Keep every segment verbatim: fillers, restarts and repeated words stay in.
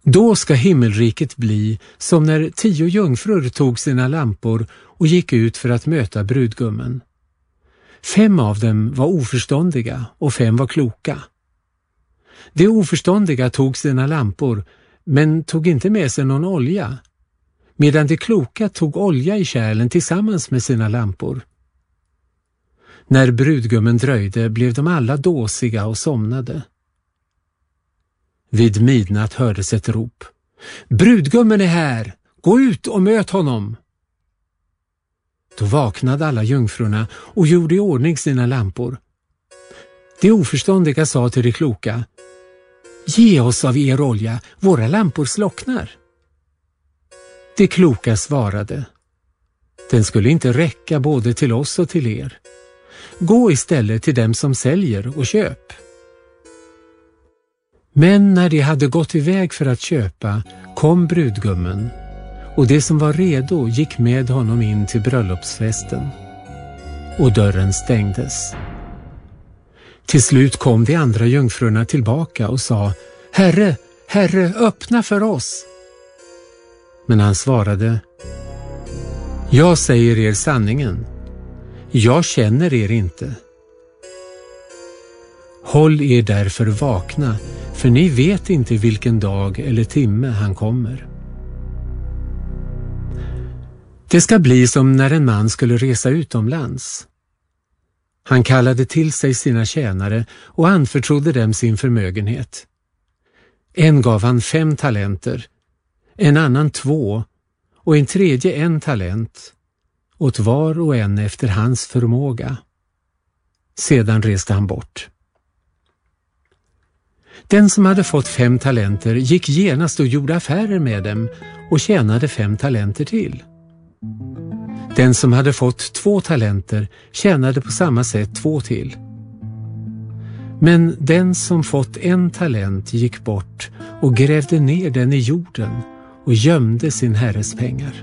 Då ska himmelriket bli som när tio jungfrur tog sina lampor och gick ut för att möta brudgummen. Fem av dem var oförståndiga och fem var kloka. De oförståndiga tog sina lampor men tog inte med sig någon olja, medan de kloka tog olja i kärlen tillsammans med sina lampor. När brudgummen dröjde blev de alla dåsiga och somnade. Vid midnatt hördes ett rop. Brudgummen är här! Gå ut och möt honom! Då vaknade alla jungfrurna och gjorde i ordning sina lampor. De oförståndiga sa till de kloka: Ge oss av er olja, våra lampor slocknar. De kloka svarade: Den skulle inte räcka både till oss och till er. Gå istället till dem som säljer och köp. Men när de hade gått iväg för att köpa kom brudgummen, och det som var redo gick med honom in till bröllopsfesten. Och dörren stängdes. Till slut kom de andra jungfrurna tillbaka och sa: Herre, Herre, öppna för oss. Men han svarade: Jag säger er sanningen. Jag känner er inte. Håll er därför vakna, för ni vet inte vilken dag eller timme han kommer. Det ska bli som när en man skulle resa utomlands. Han kallade till sig sina tjänare och anförtrodde dem sin förmögenhet. En gav han fem talenter, en annan två och en tredje en talent, åt var och en efter hans förmåga. Sedan reste han bort. Den som hade fått fem talenter gick genast och gjorde affärer med dem och tjänade fem talenter till. Den som hade fått två talenter tjänade på samma sätt två till. Men den som fått en talent gick bort och grävde ner den i jorden och gömde sin herres pengar.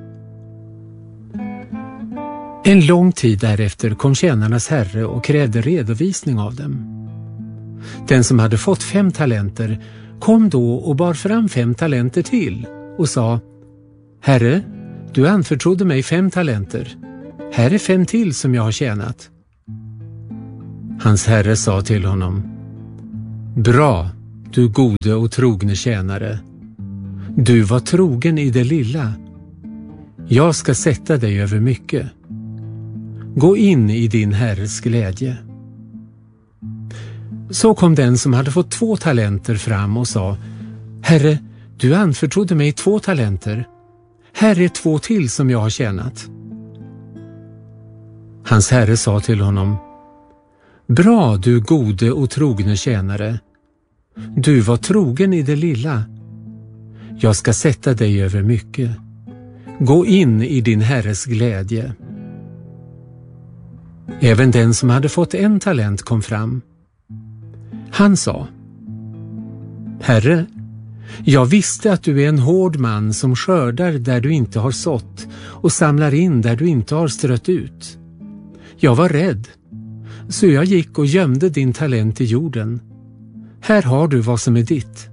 En lång tid därefter kom tjänarnas herre och krävde redovisning av dem. Den som hade fått fem talenter kom då och bar fram fem talenter till och sa: Herre, du anförtrodde mig fem talenter. Här är fem till som jag har tjänat. Hans herre sa till honom: Bra, du gode och trogne tjänare. Du var trogen i det lilla. Jag ska sätta dig över mycket. Gå in i din herres glädje. Så kom den som hade fått två talenter fram och sa: Herre, du anförtrodde mig två talenter. Här är två till som jag har tjänat. Hans herre sa till honom: Bra, du gode och trogne tjänare. Du var trogen i det lilla. Jag ska sätta dig över mycket. Gå in i din herres glädje. Även den som hade fått en talent kom fram. Han sa: Herre, jag visste att du är en hård man som skördar där du inte har sått och samlar in där du inte har strött ut. Jag var rädd, så jag gick och gömde din talent i jorden. Här har du vad som är ditt.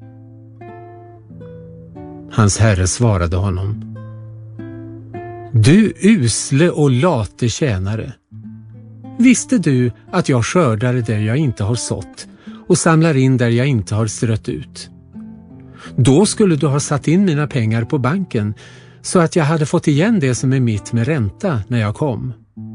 Hans herre svarade honom: Du usle och late tjänare. Visste du att jag skördar där jag inte har sått och samlar in där jag inte har strött ut? Då skulle du ha satt in mina pengar på banken så att jag hade fått igen det som är mitt med ränta när jag kom.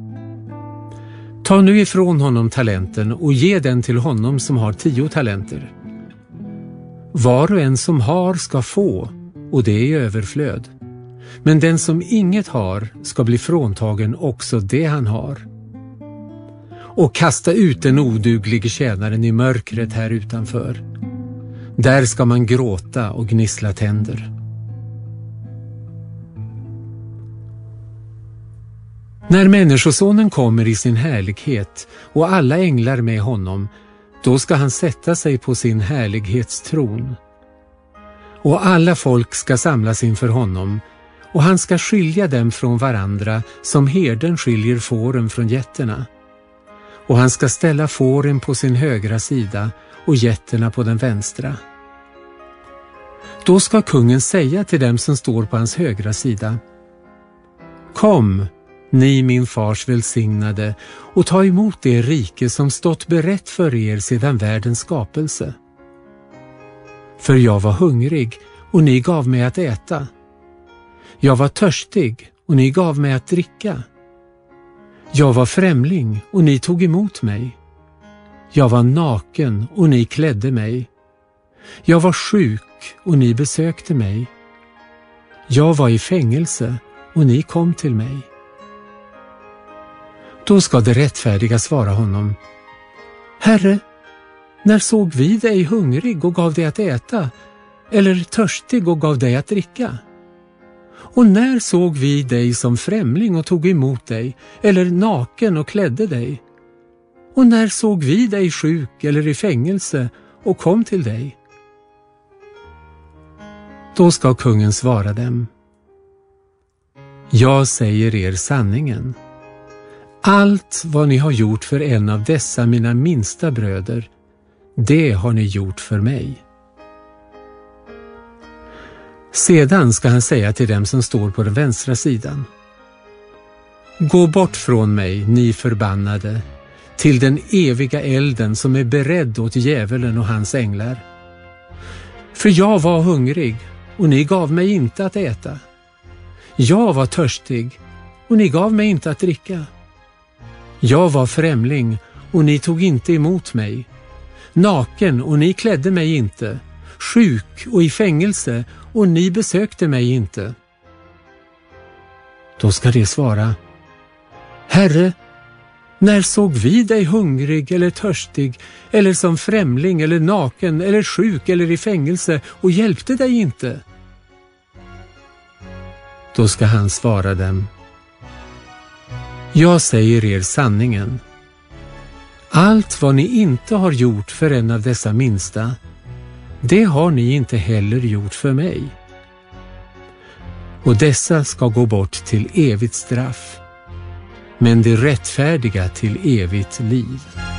Ta nu ifrån honom talenten och ge den till honom som har tio talenter. Var och en som har ska få, och det är i överflöd. Men den som inget har ska bli fråntagen också det han har. Och kasta ut den oduglige tjänaren i mörkret här utanför. Där ska man gråta och gnissla tänder. När människosonen kommer i sin härlighet och alla änglar med honom, då ska han sätta sig på sin härlighetstron. Och alla folk ska samlas inför honom, och han ska skilja dem från varandra som herden skiljer fåren från getterna. Och han ska ställa fåren på sin högra sida och getterna på den vänstra. Då ska kungen säga till dem som står på hans högra sida: Kom, ni min fars välsignade, och ta emot det rike som stått berett för er sedan världens skapelse. För jag var hungrig, och ni gav mig att äta. Jag var törstig, och ni gav mig att dricka. Jag var främling, och ni tog emot mig. Jag var naken, och ni klädde mig. Jag var sjuk, och ni besökte mig. Jag var i fängelse, och ni kom till mig. Då ska det rättfärdiga svara honom: Herre, när såg vi dig hungrig och gav dig att äta, eller törstig och gav dig att dricka? Och när såg vi dig som främling och tog emot dig, eller naken och klädde dig? Och när såg vi dig sjuk eller i fängelse och kom till dig? Då ska kungen svara dem: Jag säger er sanningen. Allt vad ni har gjort för en av dessa mina minsta bröder, det har ni gjort för mig. Sedan ska han säga till dem som står på den vänstra sidan: Gå bort från mig, ni förbannade, till den eviga elden som är beredd åt djävulen och hans änglar. För jag var hungrig, och ni gav mig inte att äta. Jag var törstig, och ni gav mig inte att dricka. Jag var främling, och ni tog inte emot mig. Naken, och ni klädde mig inte. Sjuk och i fängelse, och ni besökte mig inte. Då ska det svara: Herre, när såg vi dig hungrig eller törstig, eller som främling eller naken eller sjuk eller i fängelse och hjälpte dig inte? Då ska han svara dem: Jag säger er sanningen. Allt vad ni inte har gjort för en av dessa minsta, det har ni inte heller gjort för mig. Och dessa ska gå bort till evigt straff, men det rättfärdiga till evigt liv.